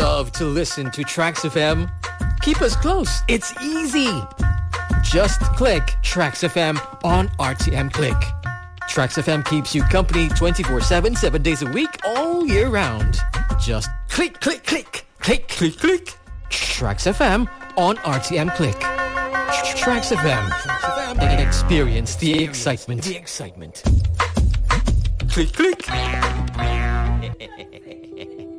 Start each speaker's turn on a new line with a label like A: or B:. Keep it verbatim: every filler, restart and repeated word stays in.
A: love to listen to Trax F M? Keep us close. It's easy. Just click Trax F M on R T M Click. Trax F M keeps you company twenty-four seven, seven days a week, all year round. Just click, click, click, click, click, click. Trax F M on R T M Click. Trax F M. Experience the excitement. The excitement. Click, click.